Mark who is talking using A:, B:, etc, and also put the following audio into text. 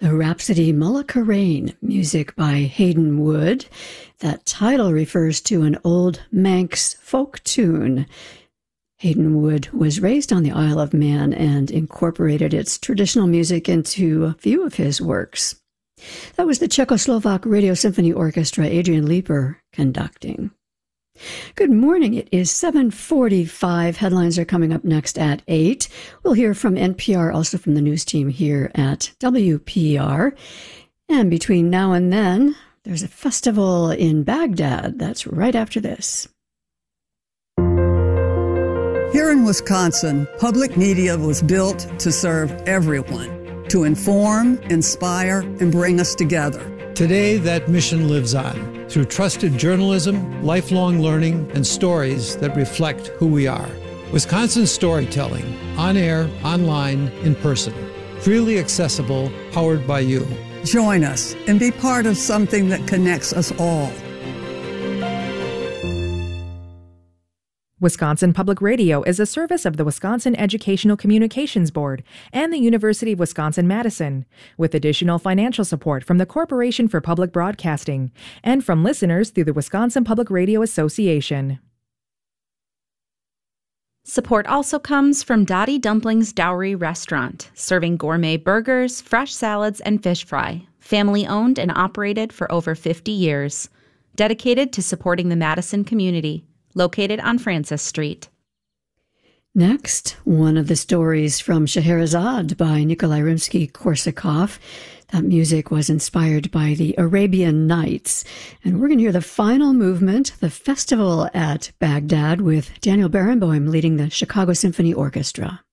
A: the Rhapsody Mullica Rain, music by Hayden Wood. That title refers to an old Manx folk tune. Hayden Wood was raised on the Isle of Man and incorporated its traditional music into a few of his works. That was the Czechoslovak Radio Symphony Orchestra, Adrian Leeper, conducting. Good morning. It is 7:45. Headlines are coming up next at 8. We'll hear from NPR, also from the news team here at WPR. And between now and then, there's a festival in Baghdad. That's right after this.
B: Here in Wisconsin, public media was built to serve everyone, to inform, inspire, and bring us together.
C: Today, that mission lives on through trusted journalism, lifelong learning, and stories that reflect who we are. Wisconsin storytelling, on air, online, in person. Freely accessible, powered by you.
B: Join us and be part of something that connects us all.
D: Wisconsin Public Radio is a service of the Wisconsin Educational Communications Board and the University of Wisconsin-Madison, with additional financial support from the Corporation for Public Broadcasting and from listeners through the Wisconsin Public Radio Association.
E: Support also comes from Dottie Dumplings Dowry Restaurant, serving gourmet burgers, fresh salads, and fish fry. Family-owned and operated for over 50 years. Dedicated to supporting the Madison community. Located on Francis Street.
A: Next, one of the stories from Scheherazade by Nikolai Rimsky-Korsakov. That music was inspired by the Arabian Nights. And we're going to hear the final movement, the festival at Baghdad, with Daniel Barenboim leading the Chicago Symphony Orchestra.